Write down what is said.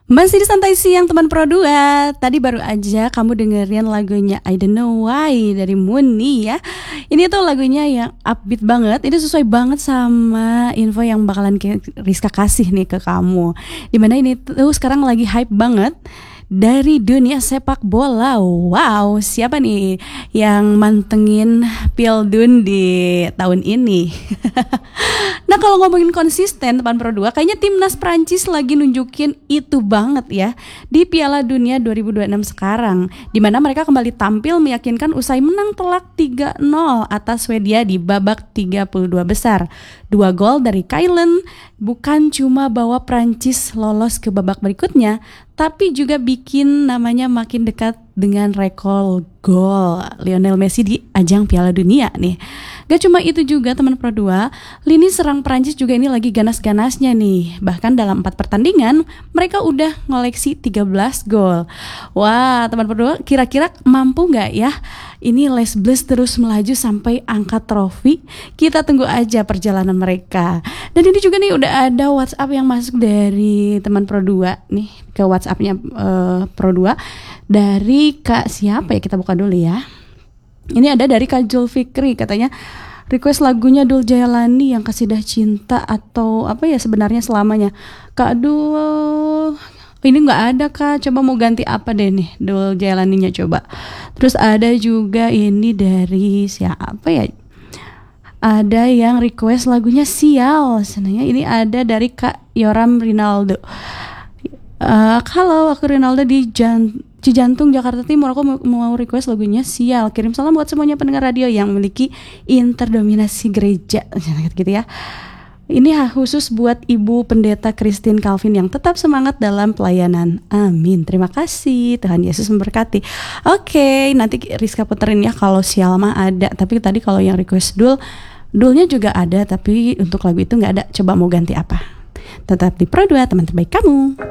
Masih di Santai Siang teman Pro 2. Tadi baru aja kamu dengerin lagunya I Don't Know Why dari Muni ya. Ini tuh lagunya yang upbeat banget. Ini sesuai banget sama info yang bakalan Rizka kasih nih ke kamu. Dimana ini tuh sekarang lagi hype banget dari dunia sepak bola. Wow, siapa nih yang mantengin Pildun di tahun ini? Nah, kalau ngomongin konsisten teman Pro 2, kayaknya timnas Prancis lagi nunjukin itu banget ya di Piala Dunia 2026 sekarang, di mana mereka kembali tampil meyakinkan usai menang telak 3-0 atas Swedia di babak 32 besar. 2 gol dari Kylian bukan cuma bawa Prancis lolos ke babak berikutnya, tapi juga bikin namanya makin dekat dengan rekor gol Lionel Messi di ajang Piala Dunia nih. Gak cuma itu juga teman Pro 2, lini serang Prancis juga ini lagi ganas-ganasnya nih. Bahkan dalam 4 pertandingan mereka udah ngoleksi 13 gol. Wah teman Pro 2, kira-kira mampu gak ya ini Les Bleus terus melaju sampai angkat trofi? Kita tunggu aja perjalanan mereka. Dan ini juga nih udah ada WhatsApp yang masuk dari teman Pro 2 nih ke WhatsAppnya Pro 2 dari Kak siapa ya, kita buka dulu ya. Ini ada dari Kak Julfikri, katanya request lagunya Dul Jailani yang Kasidah Cinta atau apa ya sebenarnya selamanya. Kak Dul, ini nggak ada Kak, coba mau ganti apa deh nih Dul Jailaninya coba. Terus ada juga ini dari siapa ya? Ada yang request lagunya Sial, senangnya ini ada dari Kak Yoram Rinaldo. Kalau aku Rinaldo di Cijantung, Jakarta Timur, aku mau request lagunya Sial. Kirim salam buat semuanya pendengar radio yang memiliki interdominasi gereja, gitu ya. Ini khusus buat Ibu Pendeta Christine Calvin yang tetap semangat dalam pelayanan. Amin. Terima kasih. Tuhan Yesus memberkati. Oke, nanti Rizka puterin ya kalau Sial mah ada. Tapi tadi kalau yang request Dulnya juga ada, tapi untuk lagu itu nggak ada. Coba mau ganti apa? Tetap di Pro 2, teman terbaik kamu.